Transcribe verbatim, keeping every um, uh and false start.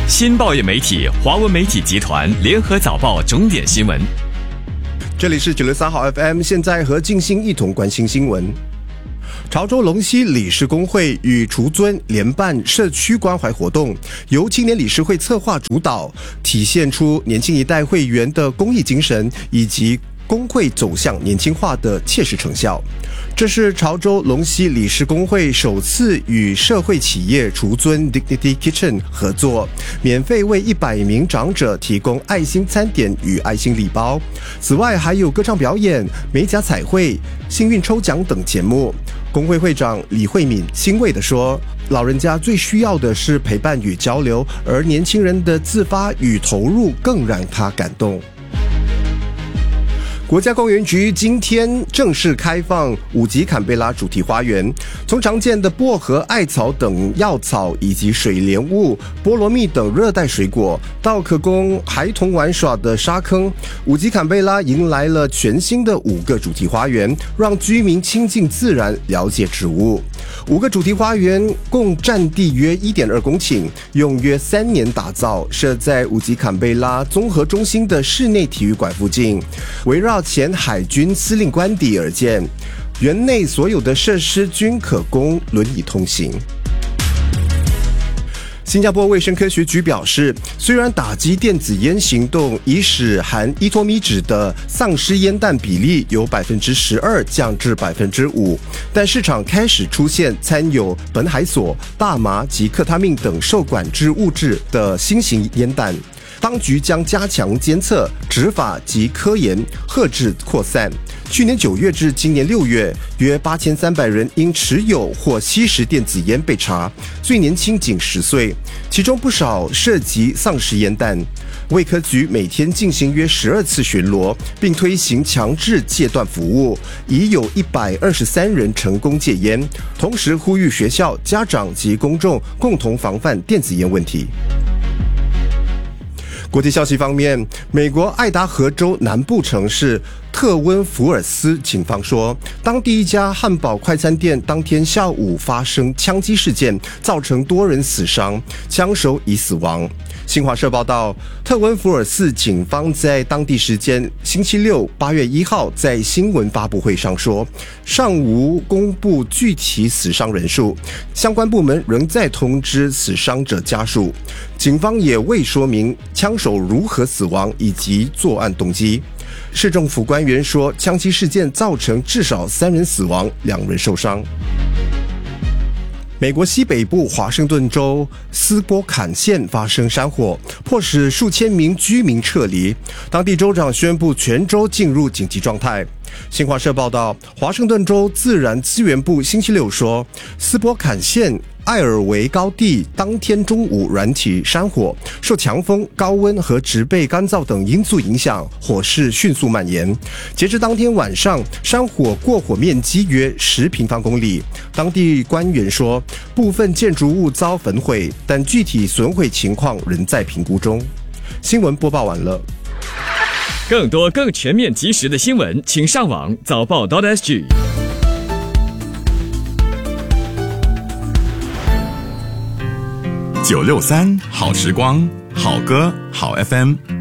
新报业媒体华文媒体集团联合早报重点新闻。 这里是九六三号 F M， 现在和静心一同关心新闻。潮州龙溪理事公会与除尊联办社区关怀活动，由青年理事会策划主导，体现出年轻一代会员的公益精神以及工会走向年轻化的切实成效。这是潮州龙溪理事公会首次与社会企业除尊 Dignity Kitchen 合作，免费为一百名长者提供爱心餐点与爱心礼包。此外，还有歌唱表演、美甲彩绘、幸运抽奖等节目。工会会长李慧敏欣慰地说，老人家最需要的是陪伴与交流，而年轻人的自发与投入更让他感动。国家公园局今天正式开放五级坎贝拉主题花园，从常见的薄荷、艾草等药草，以及水莲雾、菠萝蜜等热带水果，到可供孩童玩耍的沙坑，五级坎贝拉迎来了全新的五个主题花园，让居民亲近自然，了解植物。五个主题花园共占地约 一点二公顷，用约三年打造，设在五级坎贝拉综合中心的室内体育馆附近，围绕前海军司令官邸而建，园内所有的设施均可供轮椅通行。新加坡卫生科学局表示，虽然打击电子烟行动已使含依托咪酯的丧尸烟弹比例由 百分之十二 降至 百分之五， 但市场开始出现掺有苯海索、大麻及克他命等受管制物质的新型烟弹。当局将加强监测、执法及科研，遏制扩散。去年九月至今年六月，约八千三百人因持有或吸食电子烟被查，最年轻仅十岁，其中不少涉及丧尸烟弹。卫科局每天进行约十二次巡逻，并推行强制戒断服务，已有一百二十三人成功戒烟。同时呼吁学校、家长及公众共同防范电子烟问题。国际消息方面，美国爱达荷州南部城市特温福尔斯警方说，当地一家汉堡快餐店当天下午发生枪击事件，造成多人死伤，枪手已死亡。新华社报道，特温福尔斯警方在当地时间星期六八月一号在新闻发布会上说，尚无公布具体死伤人数，相关部门仍在通知死伤者家属。警方也未说明枪手如何死亡以及作案动机。市政府官员说，枪击事件造成至少三人死亡，两人受伤。美国西北部华盛顿州斯波坎县发生山火，迫使数千名居民撤离。当地州长宣布全州进入紧急状态。新华社报道，华盛顿州自然资源部星期六说，斯波坎县艾尔维高地当天中午燃起山火，受强风、高温和植被干燥等因素影响，火势迅速蔓延。截至当天晚上，山火过火面积约十平方公里。当地官员说，部分建筑物遭焚毁，但具体损毁情况仍在评估中。新闻播报完了。 更多更全面及时的新闻，请上网早报 .sg。 九六三好时光，好歌好 F M。